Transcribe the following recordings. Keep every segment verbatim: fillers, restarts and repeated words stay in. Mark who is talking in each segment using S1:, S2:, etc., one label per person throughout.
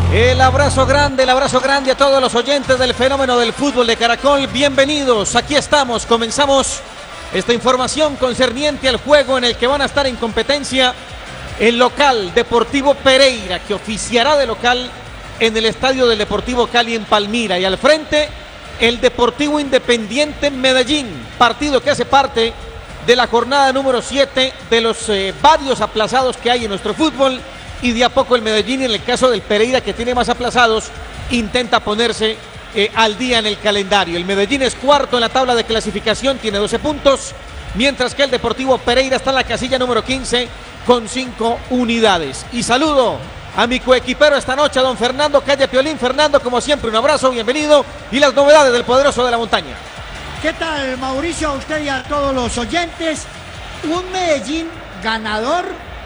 S1: El abrazo grande, el abrazo grande a todos los oyentes del fenómeno del fútbol de Caracol. Bienvenidos, aquí estamos, comenzamos esta información concerniente al juego en el que van a estar en competencia el local Deportivo Pereira, que oficiará de local en el estadio del Deportivo Cali en Palmira, y al frente el Deportivo Independiente Medellín, partido que hace parte de la jornada número siete de los eh, varios aplazados que hay en nuestro fútbol. Y de a poco el Medellín, en el caso del Pereira, que tiene más aplazados, intenta ponerse eh, al día en el calendario. El Medellín es cuarto en la tabla de clasificación, tiene doce puntos, mientras que el Deportivo Pereira está en la casilla número quince con cinco unidades. Y saludo a mi coequipero esta noche, a don Fernando Calle Piolín. Fernando, como siempre, un abrazo, bienvenido, y las novedades del poderoso de la montaña.
S2: ¿Qué tal, Mauricio? A usted y a todos los oyentes. Un Medellín ganador,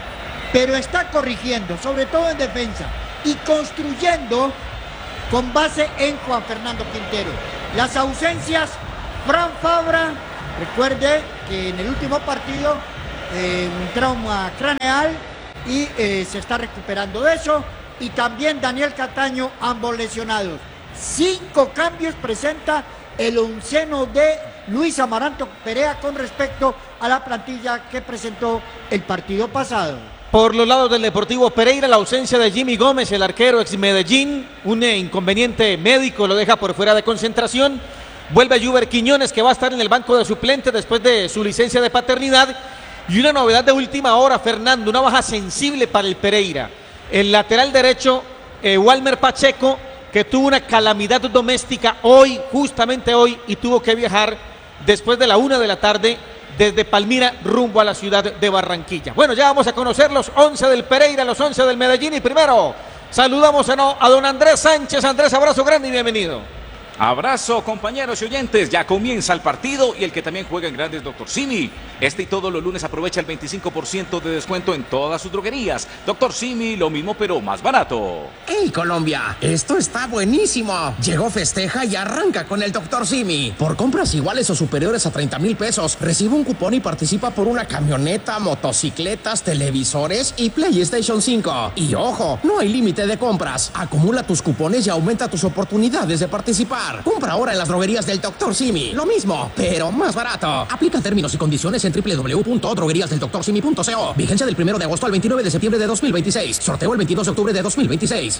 S2: pero está corrigiendo, sobre todo en defensa, y construyendo con base en Juan Fernando Quintero. Las ausencias, Fran Fabra, recuerde que en el último partido eh, un trauma craneal y eh, se está recuperando de eso, y también Daniel Cataño, ambos lesionados. Cinco cambios presenta el onceno de Luis Amaranto Perea con respecto a la plantilla que presentó el partido pasado.
S1: Por los lados del Deportivo Pereira, la ausencia de Jimmy Gómez, el arquero ex Medellín, un inconveniente médico lo deja por fuera de concentración. Vuelve Juber Quiñones, que va a estar en el banco de suplentes después de su licencia de paternidad. Y una novedad de última hora, Fernando, una baja sensible para el Pereira. El lateral derecho, eh, Walmer Pacheco, que tuvo una calamidad doméstica hoy, justamente hoy, y tuvo que viajar después de la una de la tarde desde Palmira rumbo a la ciudad de Barranquilla. Bueno, ya vamos a conocer los once del Pereira, los once del Medellín, y primero saludamos a, no, a don Andrés Sánchez. Andrés, abrazo grande y bienvenido.
S3: Abrazo, compañeros y oyentes, ya comienza el partido, y el que también juega en grandes, Doctor Simi. Este y todos los lunes aprovecha el veinticinco por ciento de descuento en todas sus droguerías. Doctor Simi, lo mismo pero más barato.
S4: ¡Hey, Colombia! Esto está buenísimo. Llegó, festeja y arranca con el Doctor Simi. Por compras iguales o superiores a treinta mil pesos, recibe un cupón y participa por una camioneta, motocicletas, televisores y PlayStation cinco. Y ojo, no hay límite de compras. Acumula tus cupones y aumenta tus oportunidades de participar. Compra ahora en las droguerías del Doctor Simi. Lo mismo, pero más barato. Aplica términos y condiciones en doble u doble u doble u punto droguerías del doctor simi punto co. Vigencia del primero de agosto al veintinueve de septiembre de dos mil veintiséis. Sorteo el veintidós de octubre de dos mil veintiséis.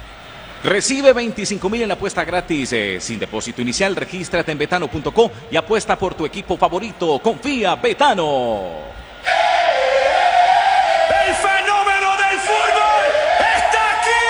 S3: Recibe veinticinco mil en la apuesta gratis, eh, sin depósito inicial. Regístrate en betano punto co y apuesta por tu equipo favorito. Confía, Betano.
S5: ¡El fenómeno del fútbol está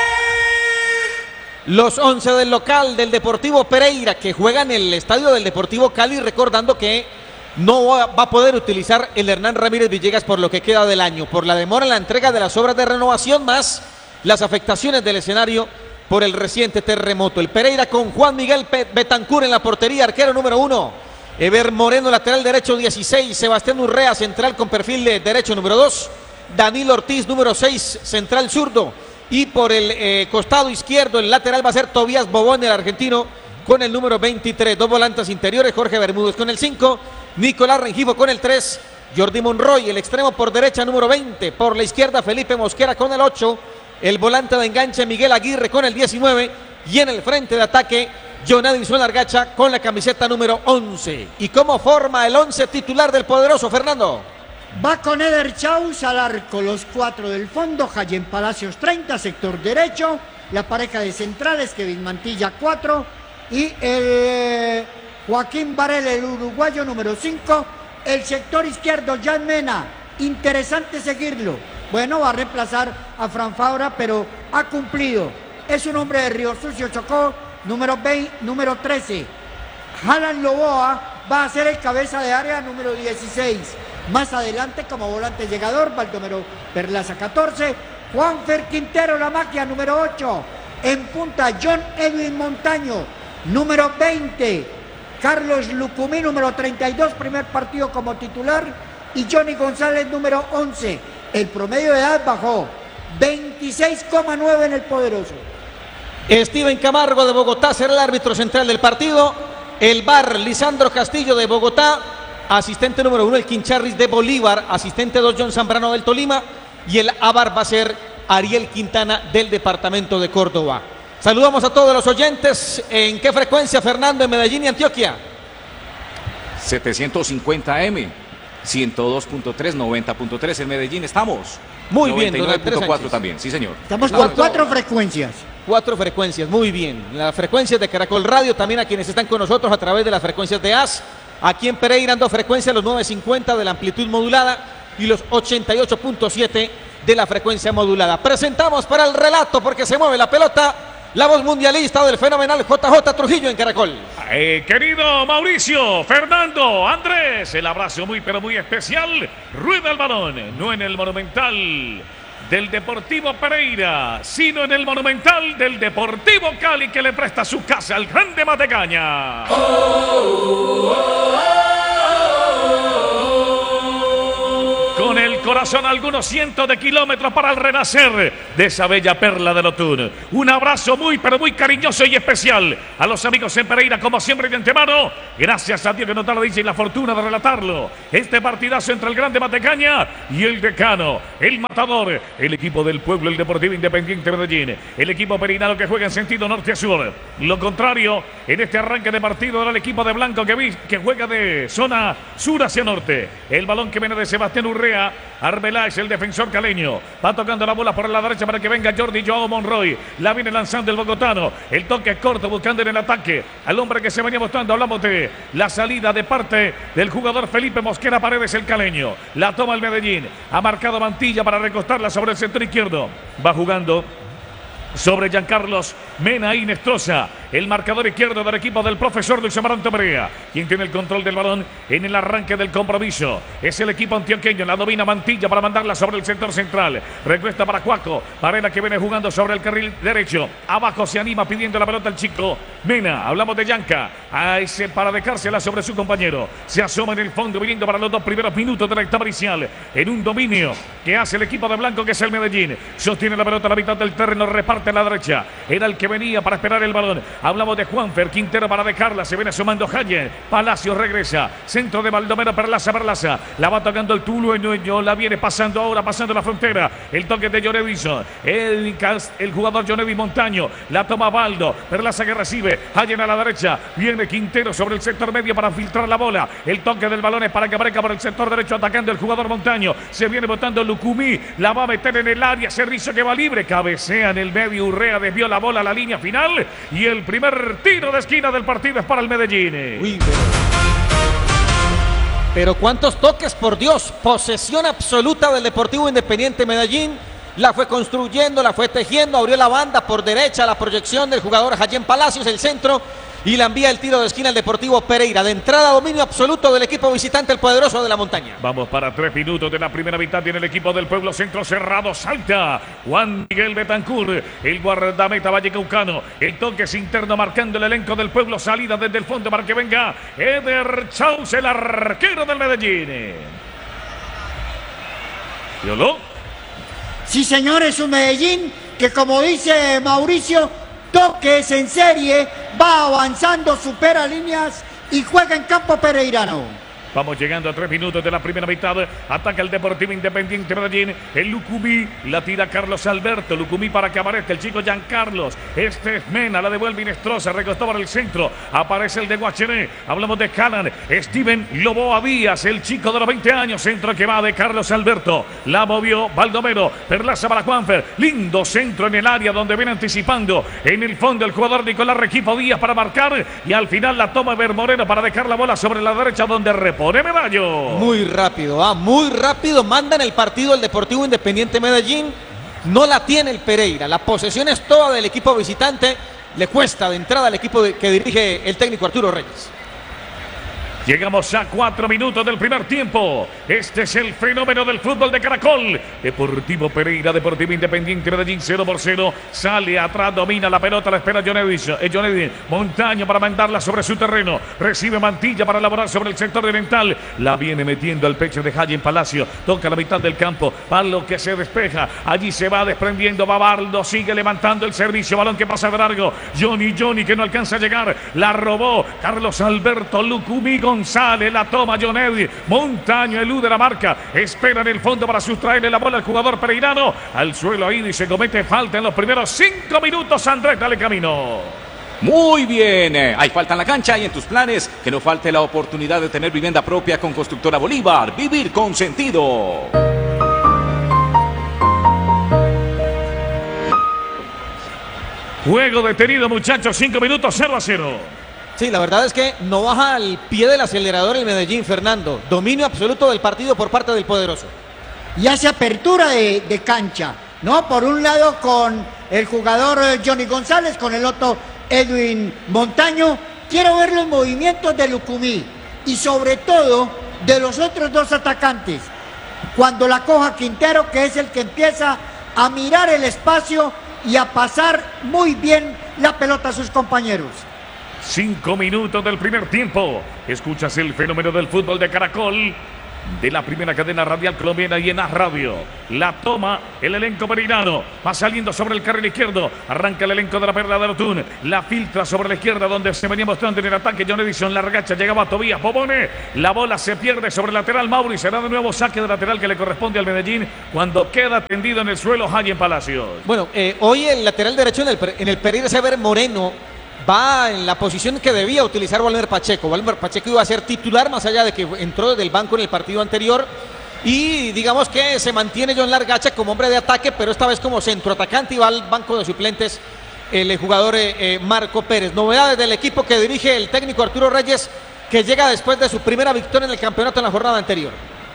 S5: aquí!
S1: Los once del local del Deportivo Pereira, que juega en el estadio del Deportivo Cali, recordando que no va a poder utilizar el Hernán Ramírez Villegas por lo que queda del año, por la demora en la entrega de las obras de renovación, más las afectaciones del escenario por el reciente terremoto. El Pereira con Juan Miguel Betancur en la portería, arquero número uno. Ever Moreno, lateral derecho dieciséis. Sebastián Urrea, central con perfil de derecho número dos. Danilo Ortiz, número seis, central zurdo. Y por el eh, costado izquierdo, el lateral va a ser Tobías Bobón, el argentino, con el número veintitrés. Dos volantes interiores, Jorge Bermúdez con el cinco. Nicolás Rengifo con el tres, Jordi Monroy, el extremo por derecha número veinte, por la izquierda Felipe Mosquera con el ocho, el volante de enganche Miguel Aguirre con el diecinueve, y en el frente de ataque John Edison Argacha con la camiseta número once. ¿Y cómo forma el once titular del poderoso, Fernando?
S2: Va con Eder Chaus al arco, los cuatro del fondo, Jayen Palacios treinta, sector derecho, la pareja de centrales, Kevin Mantilla cuatro, y el Joaquín Varela, el uruguayo número cinco, el sector izquierdo, Jan Mena, interesante seguirlo. Bueno, va a reemplazar a Fran Fabra, pero ha cumplido. Es un hombre de Río Sucio, Chocó, número veinte, número trece. Alan Loboa va a ser el cabeza de área número dieciséis. Más adelante, como volante llegador, Baldomero Perlaza catorce. Juanfer Quintero, la magia, número ocho. En punta, John Edwin Montaño, número veinte. Carlos Lucumí, número treinta y dos, primer partido como titular. Y Johnny González, número once. El promedio de edad bajó, veintiséis coma nueve en el poderoso.
S1: Steven Camargo de Bogotá será el árbitro central del partido. El V A R, Lisandro Castillo de Bogotá. Asistente número uno, el Quincharris de Bolívar. Asistente dos, John Zambrano del Tolima. Y el A V A R va a ser Ariel Quintana del departamento de Córdoba. Saludamos a todos los oyentes. ¿En qué frecuencia, Fernando, en Medellín y Antioquia?
S3: setecientos cincuenta M, ciento dos punto tres, noventa punto tres en Medellín estamos.
S1: Muy bien,
S3: noventa y nueve punto cuatro también, sí señor.
S2: Estamos por cuatro frecuencias.
S1: Cuatro frecuencias, muy bien. Las frecuencias de Caracol Radio, también a quienes están con nosotros a través de las frecuencias de A S. Aquí en Pereira, dos frecuencias, los novecientos cincuenta de la amplitud modulada y los ochenta y ocho punto siete de la frecuencia modulada. Presentamos para el relato, porque se mueve la pelota, la voz mundialista del fenomenal J J Trujillo en Caracol.
S5: Eh, querido Mauricio, Fernando, Andrés, el abrazo muy pero muy especial. Rueda el balón, no en el Monumental del Deportivo Pereira, sino en el Monumental del Deportivo Cali, que le presta su casa al Grande Matecaña. Oh, oh, oh, Con el corazón algunos cientos de kilómetros para el renacer de esa bella perla del Otún. Un abrazo muy pero muy cariñoso y especial a los amigos en Pereira, como siempre de antemano. Gracias a Dios que nos da la dicha y la fortuna de relatarlo. Este partidazo entre el Grande Matecaña y el Decano, el Matador, el equipo del pueblo, el Deportivo Independiente Medellín, el equipo perinalo que juega en sentido norte a sur. Lo contrario, en este arranque de partido era el equipo de Blanco que, vi, que juega de zona sur hacia norte. El balón que viene de Sebastián Urrea. Arbeláez, el defensor caleño, va tocando la bola por la derecha para que venga Jordi Joao Monroy. La viene lanzando el bogotano. El toque corto buscando en el ataque al hombre que se venía mostrando. Hablamos de la salida de parte del jugador Felipe Mosquera Paredes, el caleño. La toma el Medellín. Ha marcado Mantilla para recostarla sobre el sector izquierdo. Va jugando sobre Giancarlos Mena y Nestroza, el marcador izquierdo del equipo del profesor Luis Amaranto Perea, quien tiene el control del balón en el arranque del compromiso. Es el equipo antioqueño, la domina Mantilla para mandarla sobre el sector central. Recuesta para Cuaco, Varela que viene jugando sobre el carril derecho. Abajo se anima pidiendo la pelota el chico Mena. Hablamos de Yanca, a ese para dejársela sobre su compañero. Se asoma en el fondo, viniendo para los dos primeros minutos de la etapa inicial, en un dominio que hace el equipo de Blanco, que es el Medellín. Sostiene la pelota a la mitad del terreno, reparte a la derecha. Era el que venía para esperar el balón. Hablamos de Juanfer Quintero para dejarla. Se viene asomando Jaye. Palacios regresa. Centro de Baldomero. Perlaza, Perlaza. La va tocando el tulueño. La viene pasando ahora, pasando la frontera. El toque de Jonedison. El, el jugador Jonedi Montaño. La toma Baldo. Perlaza que recibe. Jaye a la derecha. Viene Quintero sobre el sector medio para filtrar la bola. El toque del balón es para que aparezca por el sector derecho atacando el jugador Montaño. Se viene botando Lucumí. La va a meter en el área. Servicio que va libre. Cabecea en el medio. Urrea desvió la bola a la línea final. Y el primer tiro de esquina del partido es para el Medellín.
S1: Uy, pero... pero cuántos toques, por Dios. Posesión absoluta del Deportivo Independiente Medellín. La fue construyendo, la fue tejiendo, abrió la banda por derecha, la proyección del jugador Jayén Palacios, el centro, y la envía el tiro de esquina al Deportivo Pereira. De entrada, dominio absoluto del equipo visitante, el poderoso de la montaña.
S5: Vamos para tres minutos de la primera mitad. Tiene el equipo del pueblo, centro cerrado, salta Juan Miguel Betancur, el guardameta vallecaucano. El toque es interno marcando el elenco del pueblo, salida desde el fondo para que venga Eder Chaus, el arquero del Medellín. ¿Violó?
S2: Sí, señor, es un Medellín que, como dice Mauricio, toques en serie, va avanzando, supera líneas y juega en campo pereirano.
S5: Vamos llegando a tres minutos de la primera mitad. Ataca el Deportivo Independiente Medellín. El Lucumí la tira Carlos Alberto. Lucumí para que aparezca el chico Giancarlos. Este es Mena, la devuelve Inestrosa. Recostó para el centro. Aparece el de Guachené. Hablamos de Calan. Steven Loboa Díaz, el chico de los veinte años. Centro que va de Carlos Alberto. La movió Baldomero. Perlaza para Juanfer. Lindo centro en el área donde viene anticipando. En el fondo el jugador Nicolás Requipo Díaz para marcar. Y al final la toma Ver Moreno para dejar la bola sobre la derecha donde repone Medallo.
S1: Muy rápido, ah, muy rápido. Manda en el partido el Deportivo Independiente Medellín. No la tiene el Pereira. La posesión es toda del equipo visitante. Le cuesta de entrada al equipo de, que dirige el técnico Arturo Reyes.
S5: Llegamos a cuatro minutos del primer tiempo. Este es el fenómeno del fútbol de Caracol. Deportivo Pereira, Deportivo Independiente Medellín, cero por cero. Sale atrás, domina la pelota, la espera Jonedison. Eh, Jonedison. Montaño para mandarla sobre su terreno. Recibe Mantilla para elaborar sobre el sector oriental. La viene metiendo al pecho de Jayén Palacio. Toca la mitad del campo. Baldo que se despeja. Allí se va desprendiendo. Va Baldo, sigue levantando el servicio. Balón que pasa de largo. Johnny, Johnny que no alcanza a llegar. La robó Carlos Alberto Lucumí. González, la toma John Eddy. Montaño elude la marca. Espera en el fondo para sustraerle la bola al jugador pereirano. Al suelo ahí y se comete falta en los primeros cinco minutos. Andrés, dale camino.
S3: Muy bien, eh, hay falta en la cancha y en tus planes que no falte la oportunidad de tener vivienda propia con Constructora Bolívar. Vivir con sentido.
S5: Juego detenido, muchachos, cinco minutos, cero a cero.
S1: Sí, la verdad es que no baja al pie del acelerador el Medellín, Fernando. Dominio absoluto del partido por parte del poderoso.
S2: Y hace apertura de, de cancha, ¿no? Por un lado con el jugador Johnny González, con el otro Edwin Montaño. Quiero ver los movimientos de Lucumí y sobre todo de los otros dos atacantes. Cuando la coja Quintero, que es el que empieza a mirar el espacio y a pasar muy bien la pelota a sus compañeros.
S5: Cinco minutos del primer tiempo. Escuchas el fenómeno del fútbol de Caracol, de la primera cadena radial colombiana y en A Radio. La toma el elenco pereirano. Va saliendo sobre el carril izquierdo. Arranca el elenco de la Perla de Otún. La filtra sobre la izquierda donde se venía mostrando en el ataque John Edison. La regacha llegaba a Tobías Bobone. La bola se pierde sobre el lateral Mauri. Será de nuevo saque de lateral que le corresponde al Medellín cuando queda tendido en el suelo Hayen Palacios.
S1: Bueno, eh, hoy el lateral derecho en el, en el Pereira Sever Moreno va en la posición que debía utilizar Walmer Pacheco. Walmer Pacheco iba a ser titular más allá de que entró desde el banco en el partido anterior. Y digamos que se mantiene John Largacha como hombre de ataque, pero esta vez como centroatacante y va al banco de suplentes el jugador eh, Marco Pérez. Novedades del equipo que dirige el técnico Arturo Reyes, que llega después de su primera victoria en el campeonato en la jornada anterior.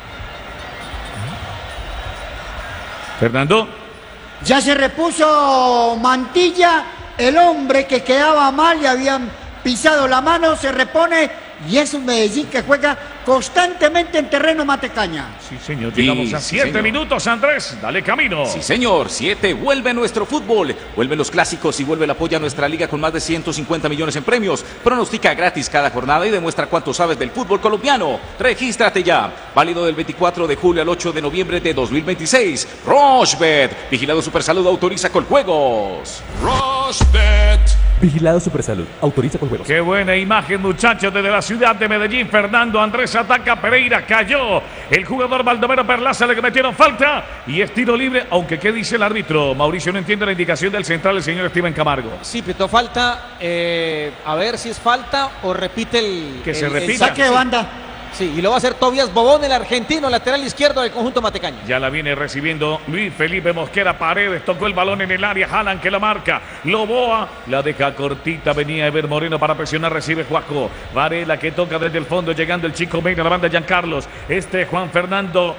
S5: Fernando.
S2: Ya se repuso Mantilla. El hombre que quedaba mal, le habían pisado la mano, se repone y es un Medellín que juega constantemente en terreno matecaña.
S5: Sí, señor. Llegamos sí, a siete sí, minutos, Andrés. Dale camino.
S3: Sí, señor. Siete. Vuelve nuestro fútbol. Vuelven los clásicos y vuelve el apoyo a nuestra liga con más de ciento cincuenta millones en premios. Pronostica gratis cada jornada y demuestra cuánto sabes del fútbol colombiano. Regístrate ya. Válido del veinticuatro de julio al ocho de noviembre de dos mil veintiséis. Rochebet. Vigilado Supersalud. Autoriza con juegos.
S6: Rochebet. Vigilado Supersalud. Autoriza con juegos.
S5: Qué buena imagen, muchachos, desde la ciudad de Medellín. Fernando Andrés ataca, Pereira cayó. El jugador Baldomero Perlaza le cometieron falta y es tiro libre, aunque ¿qué dice el árbitro? Mauricio no entiende la indicación del central, el señor Steven Camargo.
S1: Sí, pitó falta. Eh, a ver si es falta o repite el...
S5: Que
S1: el,
S5: se repita.
S2: El saque de banda.
S1: Sí, y lo va a hacer Tobias Bobón, el argentino, lateral izquierdo del conjunto matecaño.
S5: Ya la viene recibiendo Luis Felipe Mosquera Paredes, tocó el balón en el área, Jalan que la marca, Loboa, la deja cortita, venía Ever Moreno para presionar, recibe Juaco, Varela que toca desde el fondo, llegando el chico Meira, la banda de Giancarlos, este Juan Fernando,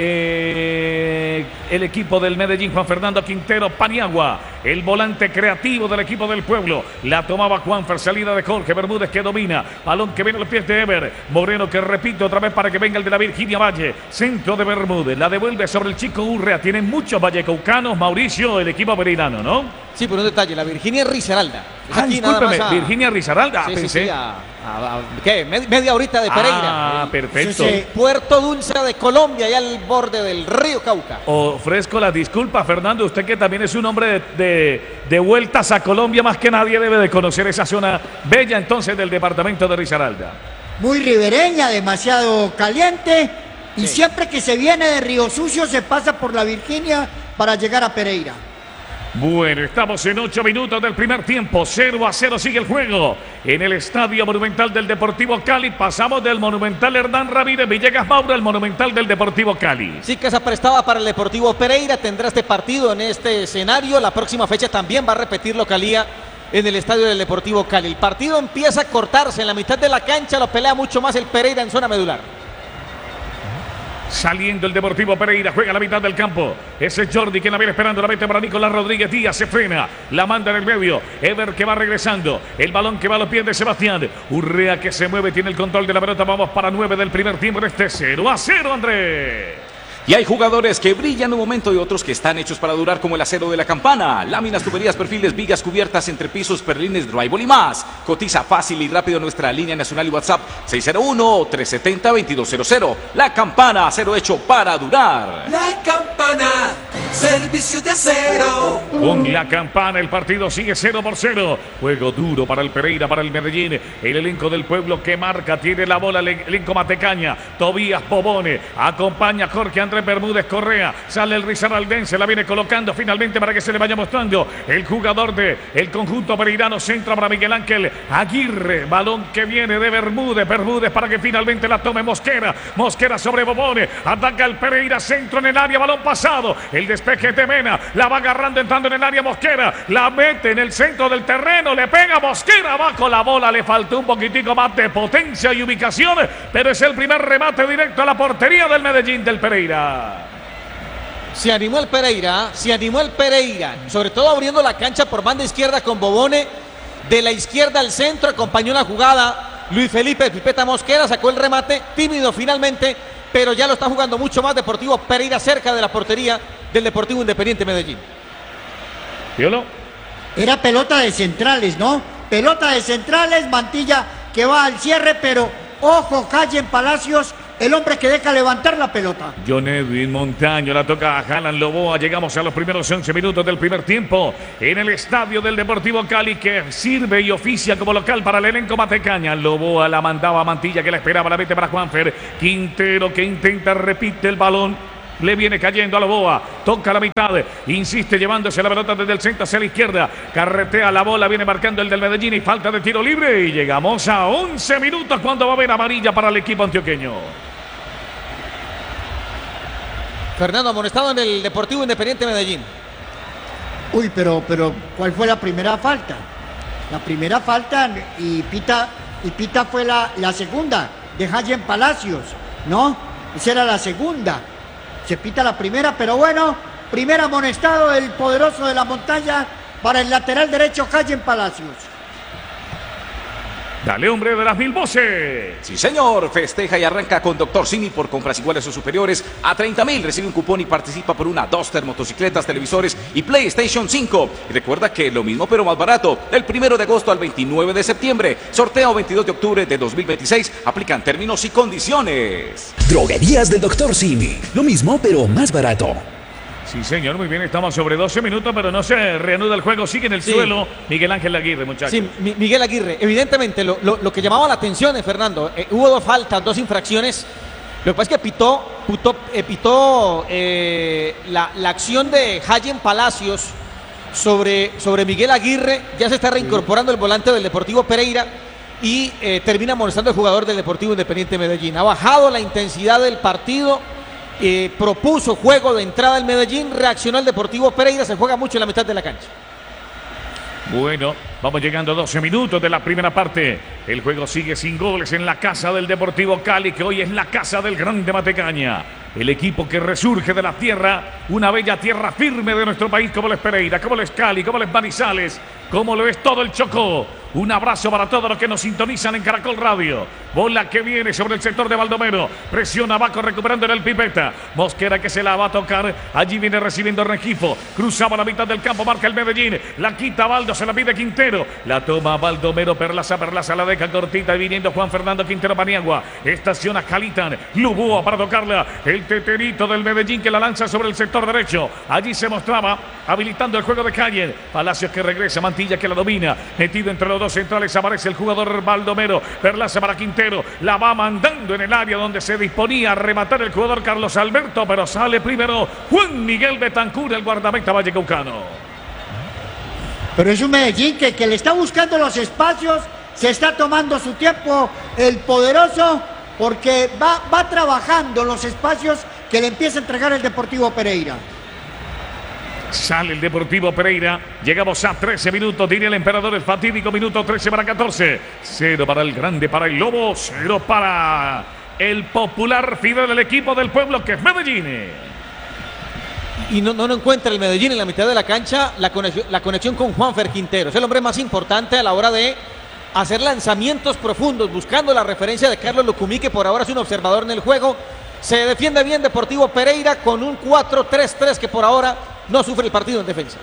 S5: eh, el equipo del Medellín, Juan Fernando Quintero Paniagua, el volante creativo del equipo del pueblo, la tomaba Juanfer, salida de Jorge Bermúdez que domina, balón que viene a los pies de Ever, Moreno que repite otra vez para que venga el de la Virginia Valle, centro de Bermúdez, la devuelve sobre el chico Urrea, tienen muchos vallecaucanos, Mauricio, el equipo pereirano, ¿no?
S1: Sí, por un detalle, la Virginia Risaralda.
S5: Ah, discúlpeme, a... Virginia Risaralda,
S1: sí,
S5: pensé.
S1: Sí, sí, a, a, a, ¿qué? Media horita de Pereira.
S5: Ah,
S1: el,
S5: perfecto.
S1: Sí, sí. Puerto Dulce de Colombia, allá al borde del río Cauca.
S5: Ofrezco la disculpa, Fernando, usted que también es un hombre de, de, de vueltas a Colombia, más que nadie debe de conocer esa zona bella entonces del departamento de Risaralda.
S2: Muy ribereña, demasiado caliente y
S1: sí.
S2: Siempre que se viene de Río Sucio se pasa por la Virginia para llegar a Pereira.
S5: Bueno, estamos en ocho minutos del primer tiempo, cero a cero sigue el juego en el Estadio Monumental del Deportivo Cali. Pasamos del Monumental Hernán Ramírez Villegas Mauro al Monumental del Deportivo Cali.
S1: Sí, que se prestaba para el Deportivo Pereira, tendrá este partido en este escenario, la próxima fecha también va a repetir localía en el Estadio del Deportivo Cali. El partido empieza a cortarse en la mitad de la cancha, lo pelea mucho más el Pereira en zona medular.
S5: Saliendo el Deportivo Pereira, juega a la mitad del campo. Ese es Jordi quien la viene esperando. La mete para Nicolás Rodríguez Díaz. Se frena. La manda en el medio. Ever que va regresando. El balón que va a los pies de Sebastián. Urrea que se mueve. Tiene el control de la pelota. Vamos para nueve del primer tiempo en este cero a cero, Andrés.
S3: Y hay jugadores que brillan un momento y otros que están hechos para durar, como el acero de la Campana. Láminas, tuberías, perfiles, vigas, cubiertas, entrepisos, perlines, drywall y más. Cotiza fácil y rápido nuestra línea nacional y WhatsApp seis cero uno, tres siete cero, dos dos cero cero. La Campana, acero hecho para durar.
S6: La Campana.
S7: Servicio de Acero.
S5: Con la campana el partido sigue cero por cero. Juego duro para el Pereira, para el Medellín. El elenco del pueblo que marca, tiene la bola el elenco Matecaña. Tobías Bobone, acompaña Jorge Andrés Bermúdez Correa. Sale el Risaraldense, la viene colocando finalmente para que se le vaya mostrando el jugador del el conjunto pereirano. Centra para Miguel Ángel Aguirre. Balón que viene de Bermúdez. Bermúdez para que finalmente la tome Mosquera. Mosquera sobre Bobone. Ataca el Pereira, centro en el área, balón pasado. El despeje de Mena, la va agarrando, entrando en el área Mosquera, la mete en el centro del terreno, le pega Mosquera, va con la bola, le faltó un poquitico más de potencia y ubicación, pero es el primer remate directo a la portería del Medellín del Pereira.
S1: Se animó el Pereira, se animó el Pereira, sobre todo abriendo la cancha por banda izquierda con Bobone, de la izquierda al centro, acompañó la jugada Luis Felipe Pipeta Mosquera, sacó el remate, tímido finalmente, pero ya lo está jugando mucho más Deportivo Pereira cerca de la portería del Deportivo Independiente Medellín.
S5: ¿Violo?
S2: Era pelota de centrales, ¿no? Pelota de centrales, Mantilla que va al cierre, pero ojo, Calle en Palacios, el hombre que deja levantar la pelota.
S5: John Edwin Montaño, la toca a Jalan Loboa. Llegamos a los primeros once minutos del primer tiempo en el estadio del Deportivo Cali, que sirve y oficia como local para el elenco Matecaña. Loboa la mandaba a Mantilla, que la esperaba, la mete para Juanfer Quintero, que intenta, repite el balón. Le viene cayendo a Loboa, toca la mitad, insiste llevándose la pelota desde el centro hacia la izquierda, carretea la bola, viene marcando el del Medellín y falta de tiro libre, y llegamos a once minutos cuando va a haber amarilla para el equipo antioqueño.
S1: Fernando, amonestado en el Deportivo Independiente Medellín.
S2: Uy, pero, pero, ¿cuál fue la primera falta? La primera falta y Pita, y Pita fue la, la segunda de Jayen Palacios, ¿no? Esa era la segunda. Se pita la primera, pero bueno, primer amonestado el poderoso de la montaña para el lateral derecho Jayen Palacios.
S5: Dale, hombre de las mil voces.
S3: Sí, señor. Festeja y arranca con Doctor Simi por compras iguales o superiores a treinta mil. Recibe un cupón y participa por una Duster, motocicletas, televisores y PlayStation cinco. Y recuerda que lo mismo pero más barato. Del primero de agosto al veintinueve de septiembre. Sorteo veintidós de octubre de dos mil veintiséis. Aplican términos y condiciones.
S8: Droguerías del Doctor Simi. Lo mismo pero más barato.
S5: Sí, señor, muy bien, estamos sobre doce minutos, pero no se reanuda el juego, sigue en el sí. suelo Miguel Ángel Aguirre, muchachos.
S1: Sí, Mi Miguel Aguirre, evidentemente, lo, lo, lo que llamaba la atención, eh, Fernando, eh, hubo dos faltas, dos infracciones. Lo que pasa es que pitó, pitó, eh, pitó eh, la, la acción de Jayen Palacios sobre, sobre Miguel Aguirre, ya se está reincorporando el volante del Deportivo Pereira y eh, termina molestando al jugador del Deportivo Independiente Medellín. Ha bajado la intensidad del partido. Eh, propuso juego de entrada al Medellín, reaccionó el Deportivo Pereira, se juega mucho en la mitad de la cancha.
S5: Bueno, vamos llegando a doce minutos de la primera parte. El juego sigue sin goles en la casa del Deportivo Cali, que hoy es la casa del Grande Matecaña. El equipo que resurge de la tierra, una bella tierra firme de nuestro país, como lo es Pereira, como lo es Cali, como lo es Manizales, como lo es todo el Chocó. Un abrazo para todos los que nos sintonizan en Caracol Radio. Bola que viene sobre el sector de Baldomero. Presiona Baco recuperando en el Pipeta. Mosquera que se la va a tocar. Allí viene recibiendo Rengifo. Cruzaba la mitad del campo, marca el Medellín. La quita Baldo, se la pide Quintero. La toma Baldomero, Perlaza, Perlaza la deja cortita. Y viniendo Juan Fernando Quintero Paniagua. Estaciona Calitan. Luboa para tocarla. El teterito del Medellín que la lanza sobre el sector derecho. Allí se mostraba habilitando el juego de Calle. Palacios que regresa. Mantilla que la domina. Metido entre los dos centrales aparece el jugador Baldomero. Perlaza para Quintero. La va mandando en el área donde se disponía a rematar el jugador Carlos Alberto, pero sale primero Juan Miguel Betancur, el guardameta vallecaucano.
S2: Pero es un Medellín que, que le está buscando los espacios, se está tomando su tiempo el poderoso, porque va, va trabajando los espacios que le empieza a entregar el Deportivo Pereira.
S5: Sale el Deportivo Pereira. Llegamos a trece minutos. Diría el emperador, el fatídico minuto trece para catorce. Cero para el grande, para el Lobo. Cero para el popular Fidel, el equipo del pueblo que es Medellín.
S1: Y no, no, no encuentra el Medellín en la mitad de la cancha la conexión, la conexión con Juanfer Quintero. Es el hombre más importante a la hora de hacer lanzamientos profundos, buscando la referencia de Carlos Lucumí, que por ahora es un observador en el juego. Se defiende bien Deportivo Pereira con un cuatro tres tres que por ahora no sufre el partido en defensa.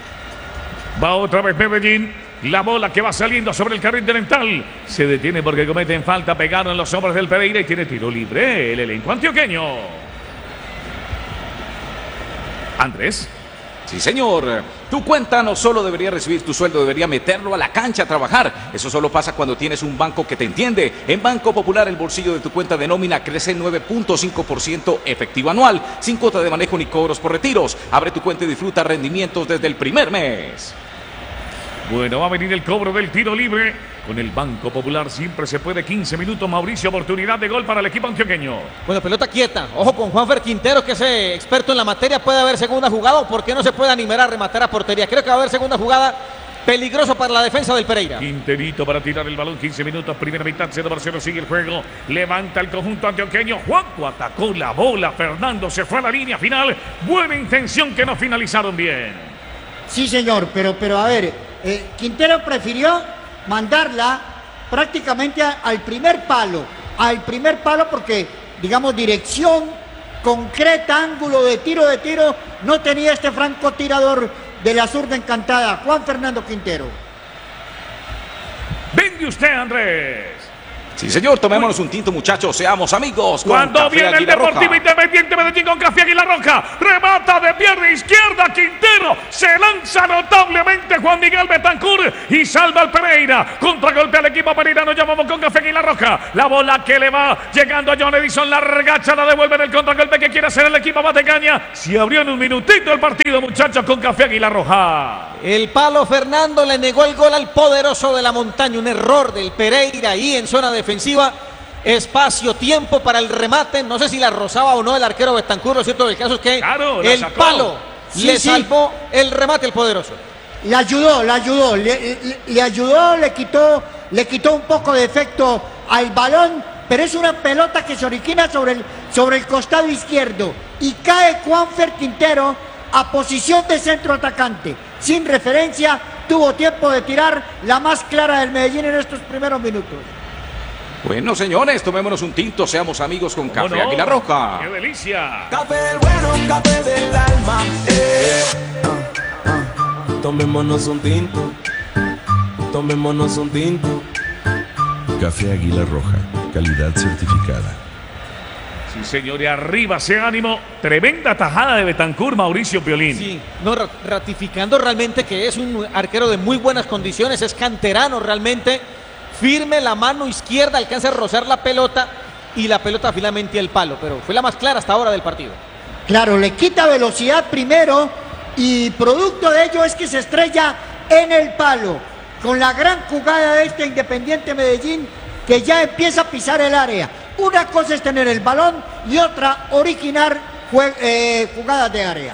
S5: Va otra vez Medellín. La bola que va saliendo sobre el carril delantal. Se detiene porque cometen falta. Pegaron los hombres del Pereira y tiene tiro libre el elenco antioqueño. Andrés.
S3: Sí, señor. Tu cuenta no solo debería recibir tu sueldo, debería meterlo a la cancha a trabajar. Eso solo pasa cuando tienes un banco que te entiende. En Banco Popular, el bolsillo de tu cuenta de nómina crece nueve punto cinco por ciento efectivo anual, sin cuota de manejo ni cobros por retiros. Abre tu cuenta y disfruta rendimientos desde el primer mes.
S5: Bueno, va a venir el cobro del tiro libre. Con el Banco Popular siempre se puede. quince minutos, Mauricio, oportunidad de gol para el equipo antioqueño.
S1: Bueno, pelota quieta. Ojo con Juanfer Quintero, que es eh, experto en la materia. Puede haber segunda jugada, o por qué no se puede animar a rematar a portería. Creo que va a haber segunda jugada. Peligroso para la defensa del Pereira.
S5: Quinterito para tirar el balón, quince minutos, primera mitad, cero por cero, sigue el juego. Levanta el conjunto antioqueño. Juanco atacó la bola. Fernando se fue a la línea final. Buena intención, que no finalizaron bien.
S2: Sí, señor, pero, pero a ver, eh, Quintero prefirió mandarla prácticamente a, al primer palo, al primer palo porque, digamos, dirección concreta, ángulo de tiro de tiro, no tenía este francotirador de la zurda encantada, Juan Fernando Quintero.
S5: Venga usted, Andrés.
S3: Sí, señor, tomémonos un tinto, muchachos, seamos amigos. Con
S5: Cuando
S3: Café
S5: viene el
S3: Águila
S5: Deportivo
S3: Roja.
S5: Independiente Medellín con Café Águila Roja, remata de pierna izquierda Quintero, se lanza notablemente Juan Miguel Betancur y salva al Pereira. Contragolpe al equipo pereirano, llamamos con Café Águila Roja. La bola que le va llegando a John Edison, la regacha, la devuelve en el contragolpe que quiere hacer el equipo Matecaña. Se abrió en un minutito el partido, muchachos, con Café Águila Roja.
S1: El palo Fernando le negó el gol al poderoso de la montaña. Un error del Pereira ahí en zona defensiva. Espacio, tiempo para el remate. No sé si la rozaba o no el arquero Betancur. Lo cierto del caso es que
S5: Claro, la
S1: el
S5: sacó.
S1: palo
S2: Sí,
S1: le
S2: sí.
S1: salvó el remate el poderoso.
S2: Le ayudó, le ayudó, le, le- le ayudó, le quitó, le quitó un poco de efecto al balón, pero es una pelota que se origina sobre el, sobre el costado izquierdo y cae Juanfer Quintero a posición de centro atacante. Sin referencia, tuvo tiempo de tirar la más clara del Medellín en estos primeros minutos.
S3: Bueno, señores, tomémonos un tinto, seamos amigos con
S5: ¿Cómo
S3: Café
S5: no?
S3: Águila Roja.
S5: ¡Qué delicia!
S7: Café bueno, café del alma. Eh.
S9: Tomémonos un tinto, tomémonos un tinto.
S10: Café Águila Roja, calidad certificada.
S5: Sí, señor, y arriba ese ánimo. Tremenda tajada de Betancur, Mauricio Piolín.
S1: Sí, no, ra- ratificando realmente que es un arquero de muy buenas condiciones, es canterano realmente, firme, la mano izquierda, alcanza a rozar la pelota y la pelota finalmente al palo, pero fue la más clara hasta ahora del partido.
S2: Claro, le quita velocidad primero y producto de ello es que se estrella en el palo con la gran jugada de este Independiente Medellín que ya empieza a pisar el área. Una cosa es tener el balón y otra originar jue- eh, jugadas de área.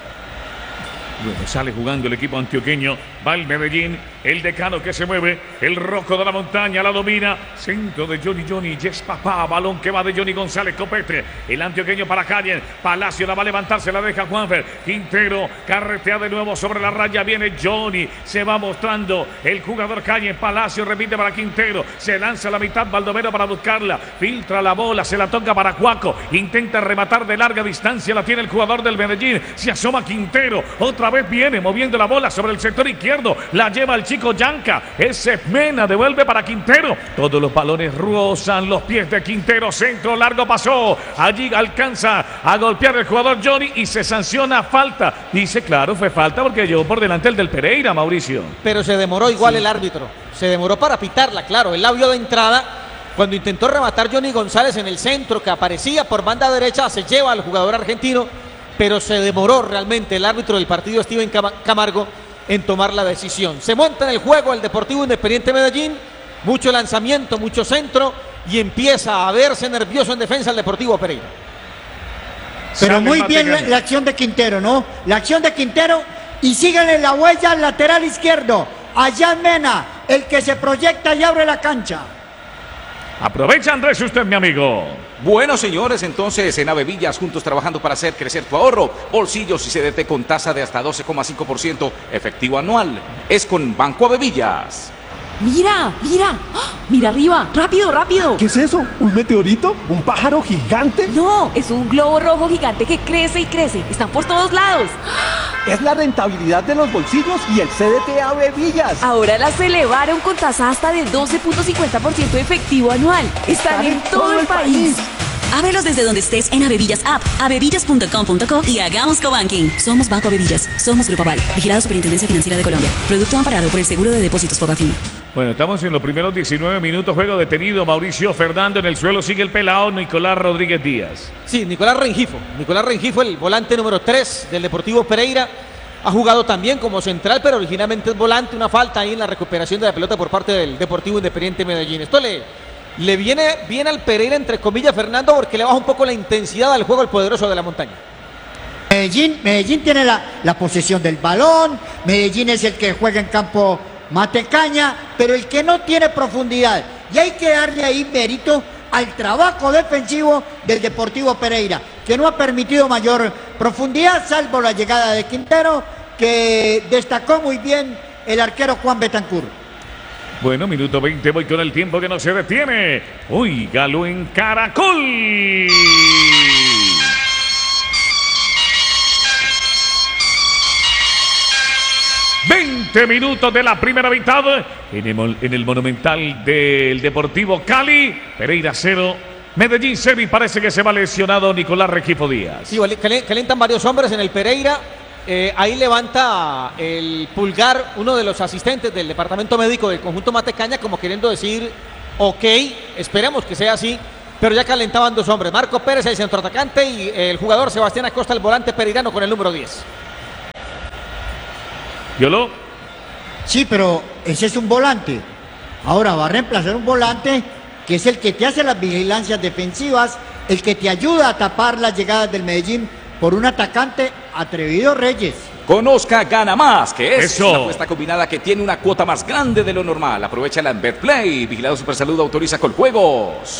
S5: Bueno, sale jugando el equipo antioqueño. Va el Medellín, el decano que se mueve, el rojo de la montaña la domina. Centro de Johnny Johnny, Yes papá, balón que va de Johnny González Copete. El antioqueño para Calle, Palacio la va a levantar, se la deja Juanfer. Quintero carretea de nuevo sobre la raya, viene Johnny, se va mostrando el jugador Calle, Palacio repite para Quintero, se lanza a la mitad Baldomero para buscarla, filtra la bola, se la toca para Cuaco, intenta rematar de larga distancia, la tiene el jugador del Medellín, se asoma Quintero, otra vez viene moviendo la bola sobre el sector izquierdo, la lleva el chico Yanca, ese Mena, devuelve para Quintero, todos los balones rozan los pies de Quintero, centro largo pasó, allí alcanza a golpear el jugador Johnny y se sanciona falta, dice claro fue falta porque llevó por delante el del Pereira, Mauricio.
S1: Pero se demoró igual el árbitro, se demoró para pitarla, claro, él la vio de entrada, cuando intentó rematar Johnny González en el centro, que aparecía por banda derecha, se lleva al jugador argentino, pero se demoró realmente el árbitro del partido, Steven Cam- Camargo, en tomar la decisión. Se monta en el juego el Deportivo Independiente Medellín, mucho lanzamiento, mucho centro, y empieza a verse nervioso en defensa el Deportivo Pereira.
S2: Pero
S5: Sale
S2: muy bien la,
S5: Matecaña.
S2: la acción de Quintero, ¿no? La acción de Quintero y síganle la huella al lateral izquierdo. Allá Mena, el que se proyecta y abre la cancha.
S5: Aprovecha Andrés usted, mi amigo.
S3: Bueno, señores, entonces en Avevillas, juntos trabajando para hacer crecer tu ahorro. Bolsillos y C D T con tasa de hasta doce coma cinco por ciento efectivo anual. Es con Banco Avevillas.
S11: Mira, mira, ¡ah! Mira arriba, rápido, rápido.
S6: ¿Qué es eso? ¿Un meteorito? ¿Un pájaro gigante?
S11: No, es un globo rojo gigante que crece y crece. Están por todos lados.
S6: Es la rentabilidad de los bolsillos y el C D T Avevillas.
S11: Ahora las elevaron con tasa hasta de doce punto cincuenta por ciento efectivo anual. Están en todo el país.
S12: Ábrelos desde donde estés en Avevillas App, avevillas punto com punto co y hagamos cobanking. Somos Banco Avevillas, somos Grupo Aval, vigilado Superintendencia Financiera de Colombia. Producto amparado por el Seguro de Depósitos Fogafín.
S5: Bueno, estamos en los primeros diecinueve minutos, juego detenido. Mauricio Fernando en el suelo, sigue el pelao Nicolás Rodríguez Díaz.
S1: Sí, Nicolás Rengifo. Nicolás Rengifo, el volante número tres del Deportivo Pereira. Ha jugado también como central, pero originalmente es volante. Una falta ahí en la recuperación de la pelota por parte del Deportivo Independiente Medellín. Esto le, le viene bien al Pereira, entre comillas, Fernando, porque le baja un poco la intensidad al juego al poderoso de la montaña.
S2: Medellín, Medellín tiene la, la posesión del balón. Medellín es el que juega en campo Matecaña, pero el que no tiene profundidad. Y hay que darle ahí mérito al trabajo defensivo del Deportivo Pereira, que no ha permitido mayor profundidad, salvo la llegada de Quintero, que destacó muy bien el arquero Juan Betancur.
S5: Bueno, minuto veinte, voy con el tiempo que no se detiene. Óigalo en Caracol. veinte minutos de la primera mitad en el, en el Monumental del Deportivo Cali. Pereira cero, Medellín cero, y parece que se va lesionado Nicolás Rengifo Díaz.
S1: Sí, calientan varios hombres en el Pereira. Eh, ahí levanta el pulgar uno de los asistentes del departamento médico del conjunto Matecaña, como queriendo decir, ok, esperemos que sea así. Pero ya calentaban dos hombres, Marco Pérez, el centroatacante, y el jugador Sebastián Acosta, el volante pereirano con el número diez.
S5: ¿Violó?
S2: Sí, pero ese es un volante. Ahora va a reemplazar un volante que es el que te hace las vigilancias defensivas, el que te ayuda a tapar las llegadas del Medellín por un atacante atrevido, Reyes.
S3: Conozca Gana Más, que es
S5: Eso.
S3: una apuesta combinada que tiene una cuota más grande de lo normal. Aprovechala en Betplay. Vigilado Supersalud, autoriza con juegos.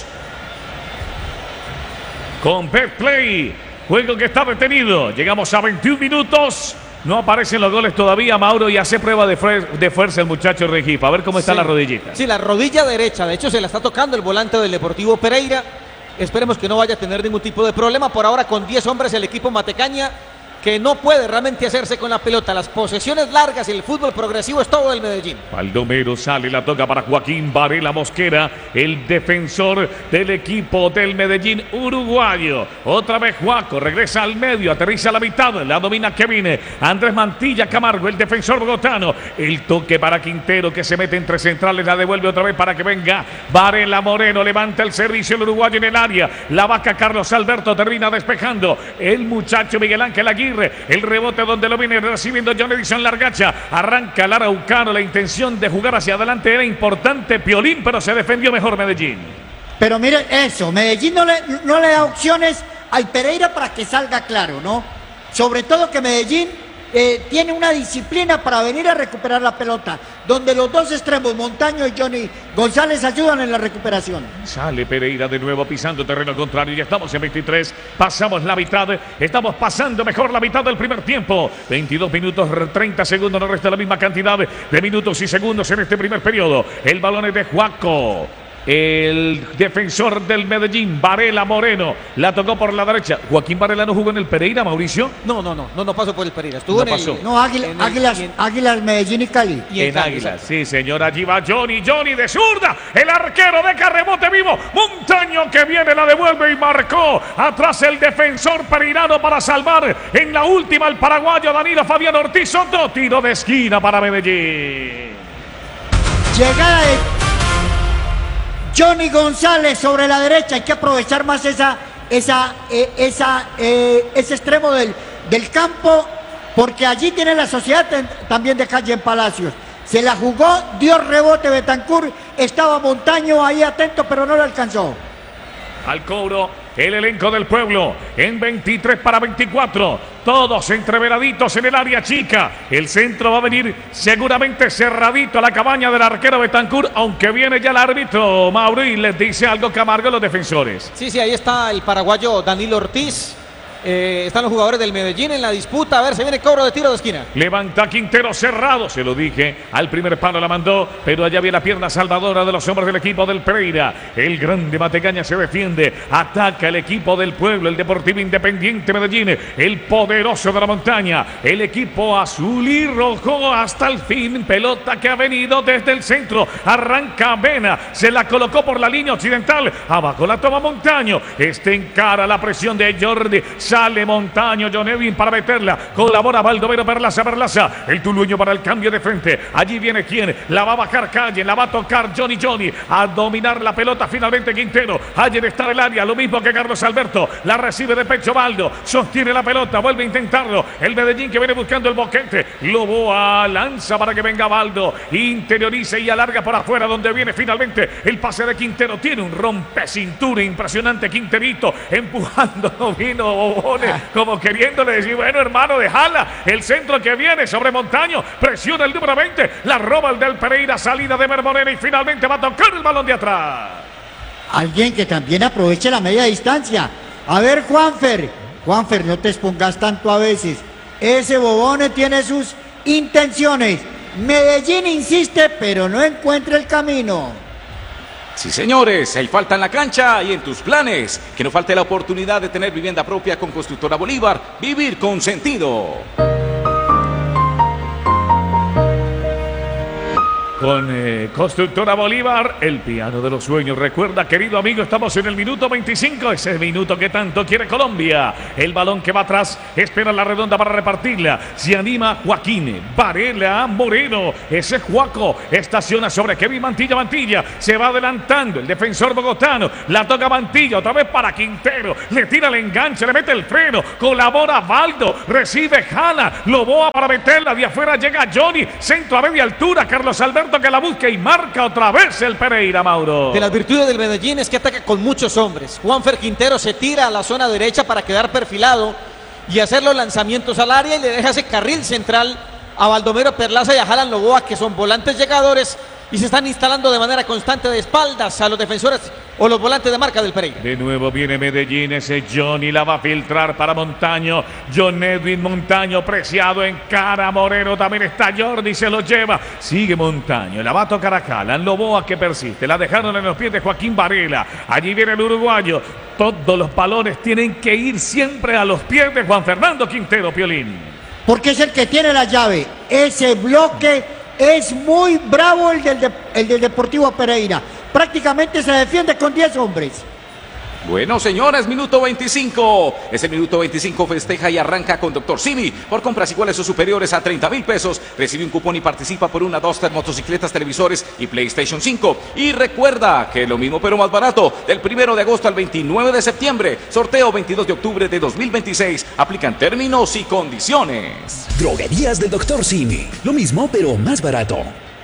S5: Con Betplay, juego que está detenido. Llegamos a veintiún minutos. No aparecen los goles todavía, Mauro, y hace prueba de, de fuerza el muchacho Rengifo. A ver cómo está
S1: sí.
S5: la rodillita.
S1: Sí, la rodilla derecha. De hecho, se la está tocando el volante del Deportivo Pereira. Esperemos que no vaya a tener ningún tipo de problema. Por ahora, con diez hombres, el equipo Matecaña, que no puede realmente hacerse con la pelota. Las posesiones largas y el fútbol progresivo es todo del Medellín.
S5: Baldomero sale, la toca para Joaquín Varela Mosquera, el defensor del equipo del Medellín uruguayo. Otra vez Juaco, regresa al medio, aterriza a la mitad, la domina Kevin Andrés Mantilla Camargo, el defensor bogotano. El toque para Quintero, que se mete entre centrales, la devuelve otra vez para que venga Varela Moreno, levanta el servicio el uruguayo en el área. La vaca Carlos Alberto termina despejando. El muchacho Miguel Ángel Aguirre, el rebote donde lo viene recibiendo John Edison Largacha. Arranca el araucano, la intención de jugar hacia adelante era importante, Piolín, pero se defendió mejor Medellín.
S2: Pero mire eso, Medellín no le, no le da opciones al Pereira para que salga claro, ¿no? Sobre todo que Medellín eh, tiene una disciplina para venir a recuperar la pelota, donde los dos extremos, Montaño y Johnny González, ayudan en la recuperación.
S5: Sale Pereira de nuevo pisando terreno contrario, ya estamos en veintitrés, pasamos la mitad, estamos pasando mejor la mitad del primer tiempo. veintidós minutos, treinta segundos, no resta la misma cantidad de minutos y segundos en este primer periodo. El balón es de Juaco. El defensor del Medellín, Varela Moreno, la tocó por la derecha. Joaquín Varela no jugó en el Pereira, Mauricio.
S1: No, no, no, no, no pasó por el Pereira. Estuvo
S5: no
S1: en
S5: pasó.
S1: el.
S2: No, Águila,
S1: en
S2: Águilas,
S1: el, en,
S2: Águilas, Medellín y Cali.
S5: Y en, en Águilas, sí, señor. Allí va Johnny, Johnny de zurda. El arquero deja rebote vivo. Montaño que viene, la devuelve y marcó. Atrás el defensor pereirano para salvar. En la última, el paraguayo Danilo Fabián Ortiz. Otro tiro de esquina para Medellín.
S2: Llegada de Johnny González sobre la derecha. Hay que aprovechar más esa, esa, eh, esa, eh, ese extremo del, del campo, porque allí tiene la sociedad ten, también de Calle en Palacios. Se la jugó, dio rebote Betancur, estaba Montaño ahí atento, pero no le alcanzó.
S5: Al cobro, el elenco del pueblo en veintitrés para veinticuatro. Todos entreveraditos en el área chica. El centro va a venir seguramente cerradito a la cabaña del arquero Betancur, aunque viene ya el árbitro Mauro y les dice algo Camargo a los defensores.
S1: Sí, sí, ahí está el paraguayo Danilo Ortiz. Eh, están los jugadores del Medellín en la disputa. A ver, se viene cobro de tiro de esquina.
S5: Levanta Quintero cerrado, se lo dije. Al primer palo la mandó, pero allá viene la pierna salvadora de los hombres del equipo del Pereira. El grande Matecaña se defiende. Ataca el equipo del pueblo, el Deportivo Independiente Medellín. El poderoso de la montaña. El equipo azul y rojo hasta el fin. Pelota que ha venido desde el centro. Arranca Vena. Se la colocó por la línea occidental. Abajo la toma Montaño. Este encara la presión de Jordi. Sale Montaño, John Edwin para meterla. Colabora Baldomero Perlaza, Perlaza. El tulueño para el cambio de frente. Allí viene quien. La va a bajar Calle. La va a tocar Johnny Johnny. A dominar la pelota finalmente Quintero. Ayer está en el área. Lo mismo que Carlos Alberto. La recibe de pecho Baldo. Sostiene la pelota. Vuelve a intentarlo. El Medellín que viene buscando el boquete. Loboa lanza para que venga Baldo. Interioriza y alarga por afuera donde viene finalmente el pase de Quintero. Tiene un rompecintura impresionante Quinterito. Empujando. No vino como queriéndole decir, bueno hermano, déjala. El centro que viene sobre Montaño, presiona el número veinte, la roba el del Pereira, salida de Ever Moreno y finalmente va a tocar el balón de atrás.
S2: Alguien que también aproveche la media distancia. A ver, Juanfer, Juanfer, no te expongas tanto a veces. Ese Bobone tiene sus intenciones. Medellín insiste, pero no encuentra el camino.
S3: Sí, señores, hay falta en la cancha y en tus planes. Que no falte la oportunidad de tener vivienda propia con Constructora Bolívar. Vivir con sentido.
S5: Con eh, Constructora Bolívar, el piano de los sueños. Recuerda, querido amigo, estamos en el minuto veinticinco, ese minuto que tanto quiere Colombia. El balón que va atrás, espera la redonda para repartirla. Se anima Joaquín, Varela, Moreno. Ese Juaco estaciona sobre Kevin Mantilla, Mantilla. Se va adelantando el defensor bogotano. La toca Mantilla, otra vez para Quintero. Le tira el enganche, le mete el freno. Colabora Baldo, recibe Jana. Loboa para meterla, de afuera llega Johnny. Centro a media altura, Carlos Alberto que la busca y marca otra vez el Pereira, Mauro.
S1: De las virtudes del Medellín es que ataca con muchos hombres. Juanfer Quintero se tira a la zona derecha para quedar perfilado y hacer los lanzamientos al área y le deja ese carril central a Baldomero Perlaza y a Jalan Loboa, que son volantes llegadores y se están instalando de manera constante de espaldas a los defensores o los volantes de marca del Pereira.
S5: De nuevo viene Medellín, ese Johnny la va a filtrar para Montaño. John Edwin Montaño preciado en cara. Moreno también está Jordi, se lo lleva. Sigue Montaño, la va a tocar a Jalan Loboa que persiste. La dejaron en los pies de Joaquín Varela. Allí viene el uruguayo. Todos los balones tienen que ir siempre a los pies de Juan Fernando Quintero, Piolín.
S2: Porque es el que tiene la llave. Ese bloque es muy bravo el del, de, el del Deportivo Pereira. Prácticamente se defiende con diez hombres.
S3: Bueno, señores, minuto veinticinco. Ese minuto veinticinco festeja y arranca con Doctor Simi. Por compras iguales o superiores a treinta mil pesos, recibe un cupón y participa por una, dos, tres motocicletas, televisores y PlayStation cinco. Y recuerda que lo mismo pero más barato, del primero de agosto al veintinueve de septiembre. Sorteo veintidós de octubre de dos mil veintiséis. Aplican términos y condiciones.
S8: Droguerías del Doctor Simi. Lo mismo pero más barato.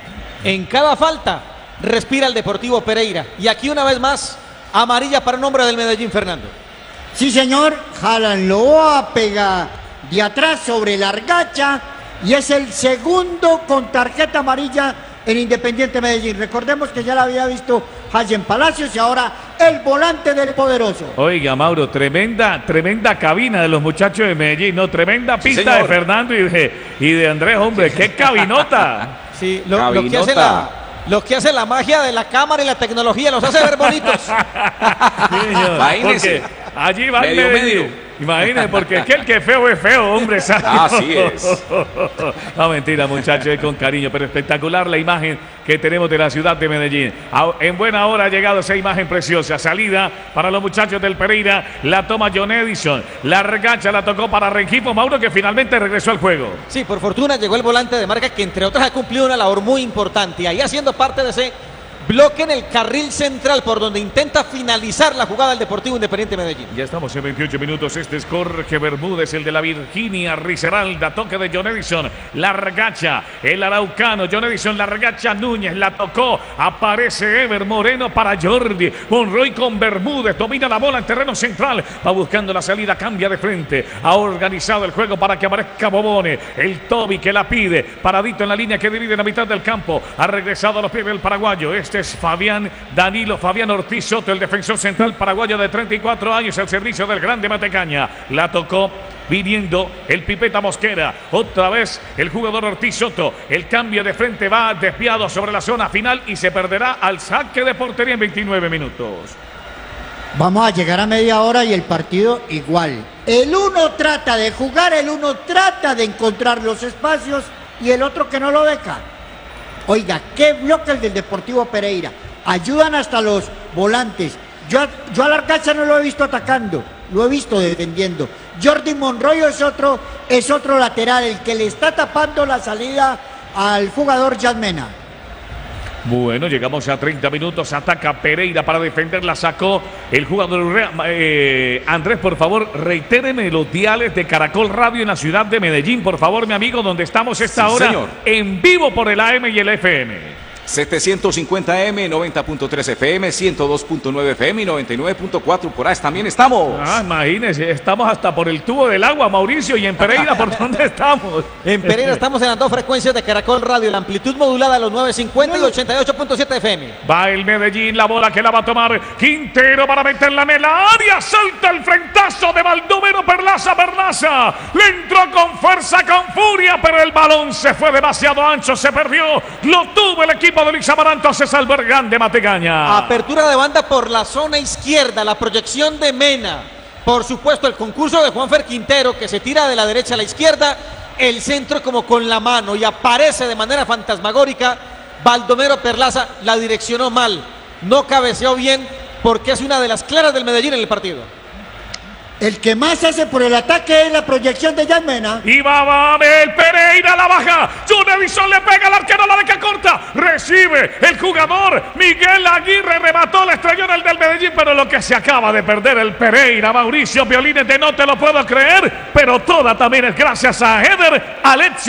S1: En cada falta respira el Deportivo Pereira. Y aquí una vez más, amarilla para un hombre del Medellín, Fernando.
S2: Sí, señor. Jalan Loboa pega de atrás sobre la argacha y es el segundo con tarjeta amarilla en Independiente Medellín. Recordemos que ya la había visto Hayen Palacios y ahora el volante del poderoso.
S5: Oiga, Mauro, tremenda, tremenda cabina de los muchachos de Medellín, ¿no? Tremenda pista
S3: sí,
S5: de Fernando y de, y de Andrés, hombre. ¡Qué cabinota!
S1: Sí, lo, lo que hace la... Lo que hace la magia de la cámara y la tecnología, los hace ver bonitos.
S5: Imagínese. Allí va
S3: medio,
S5: el
S3: medio.
S5: Imagínese, porque es que el que es feo es feo, hombre.
S3: Así es.
S5: No, mentira, muchachos, es con cariño, pero espectacular la imagen que tenemos de la ciudad de Medellín. En buena hora ha llegado esa imagen preciosa. Salida para los muchachos del Pereira. La toma John Edison. La regacha la tocó para Rengifo Mauro, que finalmente regresó al juego.
S1: Sí, por fortuna llegó el volante de marca que entre otras ha cumplido una labor muy importante. Ahí haciendo parte de ese bloque en el carril central por donde intenta finalizar la jugada del Deportivo Independiente Medellín.
S5: Ya estamos en veintiocho minutos. Este es Jorge Bermúdez, el de la Virginia Risaralda. Toque de John Edison. La regacha, el araucano. John Edison, la regacha Núñez. La tocó. Aparece Ever Moreno para Jordi. Monroy con Bermúdez. Domina la bola en terreno central. Va buscando la salida. Cambia de frente. Ha organizado el juego para que aparezca Bobone. El Toby que la pide. Paradito en la línea que divide la mitad del campo. Ha regresado a los pies del paraguayo. Este Este es Fabián Danilo, Fabián Ortiz Soto, el defensor central paraguayo de treinta y cuatro años, al servicio del Grande Matecaña. La tocó viniendo el Pipeta Mosquera. Otra vez el jugador Ortiz Soto. El cambio de frente va desviado sobre la zona final y se perderá al saque de portería en veintinueve minutos.
S2: Vamos a llegar a media hora y el partido igual. El uno trata de jugar, el uno trata de encontrar los espacios y el otro que no lo deja. Oiga, qué bloque el del Deportivo Pereira. Ayudan hasta los volantes. Yo, yo a Largacha no lo he visto atacando, lo he visto defendiendo. Jordi Monroyo es otro, es otro lateral, el que le está tapando la salida al jugador Yasmena.
S5: Bueno, llegamos a treinta minutos, ataca Pereira para defender, la sacó el jugador eh, Andrés, por favor, reitéreme los diales de Caracol Radio en la ciudad de Medellín, por favor, mi amigo, donde estamos esta
S3: sí,
S5: hora
S3: señor.
S5: En vivo por el A M y el F M.
S3: setecientos cincuenta A M, noventa punto tres F M, ciento dos punto nueve F M y noventa y nueve punto cuatro por A. También estamos.
S5: Ah, imagínese, estamos hasta por el tubo del agua, Mauricio, y en Pereira, ¿por dónde estamos?
S1: En Pereira estamos en las dos frecuencias de Caracol Radio, la amplitud modulada a los novecientos cincuenta y ochenta y ocho punto siete F M.
S5: Va el Medellín, la bola que la va a tomar Quintero para meterla en la área, salta el frentazo de Baldomero Perlaza, Perlaza, le entró con fuerza, con furia, pero el balón se fue demasiado ancho, se perdió, lo tuvo el equipo de Luis Amaranto, se salva el Grande Matecaña.
S1: Apertura de banda por la zona izquierda, la proyección de Mena, por supuesto el concurso de Juanfer Quintero que se tira de la derecha a la izquierda, el centro como con la mano y aparece de manera fantasmagórica. Baldomero Perlaza la direccionó mal, no cabeceó bien porque es una de las claras del Medellín en el partido.
S2: El que más hace por el ataque es la proyección de Yasmena.
S5: Y va, va, el Pereira la baja. Junevison le pega al arquero, la deja corta. Recibe el jugador Miguel Aguirre, remató, la estrelló en el del Medellín, pero lo que se acaba de perder el Pereira, Mauricio Violines, de no te lo puedo creer, pero toda también es gracias a Eder Alexis.